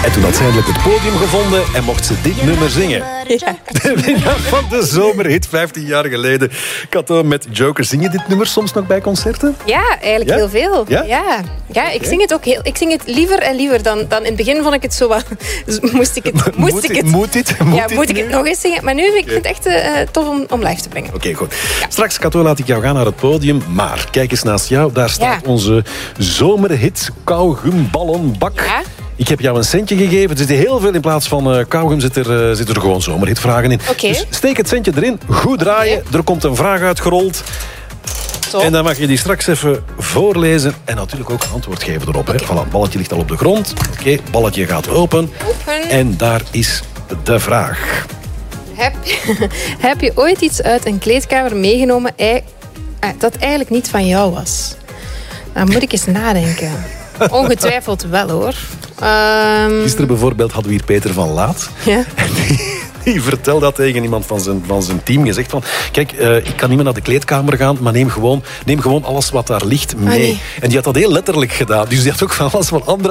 En toen had ze eindelijk het podium gevonden en mocht ze dit nummer zingen. Ja. De winnaar van de zomerhit 15 jaar geleden. Kato met Joker. Zing je dit nummer soms nog bij concerten? Ja, eigenlijk heel veel. Ja? Ja, ik zing het ook heel. Ik zing het liever en liever dan in het begin vond ik het zo wat. Moet ik het nog eens zingen? Maar nu vind ik het echt tof om live te brengen. Oké, goed. Ja. Straks, Kato, laat ik jou gaan naar het podium. Maar kijk eens naast jou. Daar staat onze zomerhit kauwgumballonbak. Ja. Ik heb jou een centje gegeven. Er zit heel veel in plaats van kauwgum zit er gewoon zomerhitvragen in. Okay. Dus steek het centje erin, goed draaien. Er komt een vraag uitgerold. Top. En dan mag je die straks even voorlezen en natuurlijk ook antwoord geven erop. Okay. Voilà, het balletje ligt al op de grond. Oké, balletje gaat open. En daar is de vraag. Heb je ooit iets uit een kleedkamer meegenomen dat eigenlijk niet van jou was? Dan moet ik eens nadenken. Ongetwijfeld wel, hoor. Gisteren bijvoorbeeld hadden we hier Peter van Laat. Ja. Die vertelde dat tegen iemand van zijn team. Gezegd van, kijk, ik kan niet meer naar de kleedkamer gaan, maar neem gewoon alles wat daar ligt mee. Nee. En die had dat heel letterlijk gedaan. Dus die had ook van alles van andere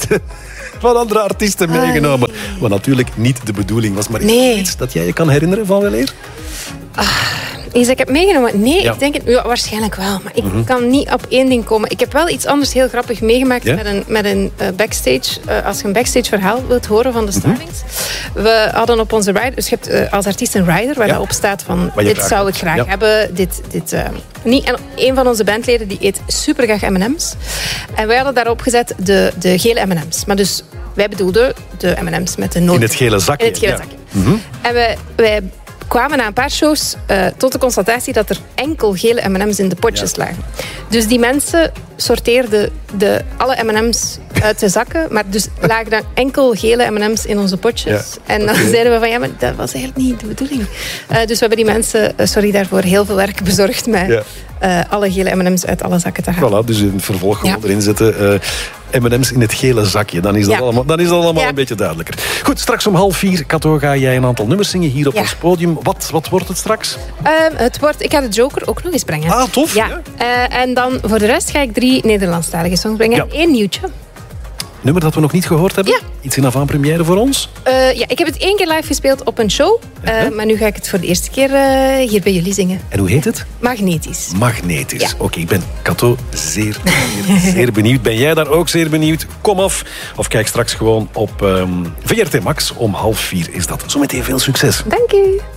artiesten meegenomen. Nee. Wat natuurlijk niet de bedoeling was. Maar is er iets dat jij je kan herinneren van weleer? Iets dat ik heb meegenomen? Nee, ik denk het waarschijnlijk wel. Maar ik kan niet op één ding komen. Ik heb wel iets anders heel grappig meegemaakt met een backstage. Als je een backstage verhaal wilt horen van de Starlings. We hadden op onze rider... Dus je hebt als artiest een rider waar op staat van... Dit zou ik graag hebben. En een van onze bandleden die eet super graag M&M's. En wij hadden daarop gezet de gele M&M's. Maar dus wij bedoelden de M&M's met de noot. In het gele zakje. In het gele zakje. En wij kwamen na een paar shows tot de constatatie dat er enkel gele M&M's in de potjes lagen. Dus die mensen sorteerden alle M&M's uit de zakken, maar dus lagen dan enkel gele M&M's in onze potjes. Ja. En dan zeiden we van, maar dat was eigenlijk niet de bedoeling. Dus we hebben die mensen, sorry daarvoor, heel veel werk bezorgd met alle gele M&M's uit alle zakken te halen. Voilà, dus in het vervolg gewoon erin zetten... M&M's in het gele zakje. Dan is dat allemaal een beetje duidelijker. Goed, straks om 3:30, Kato, ga jij een aantal nummers zingen hier op ons podium. Wat wordt het straks? Ik ga de Joker ook nog eens brengen. Ah, tof. Ja. En dan voor de rest ga ik 3 Nederlandstalige songs brengen. En 1 nieuwtje. Nummer dat we nog niet gehoord hebben? Ja. Iets in avant-première voor ons? Ik heb het 1 keer live gespeeld op een show. Maar nu ga ik het voor de eerste keer hier bij jullie zingen. En hoe heet het? Magnetisch. Magnetisch. Ja. Oké, ik ben, Kato, zeer benieuwd. Ben jij daar ook zeer benieuwd? Kom af. Of kijk straks gewoon op VRT Max. Om 3:30 is dat. Zometeen veel succes. Dank u.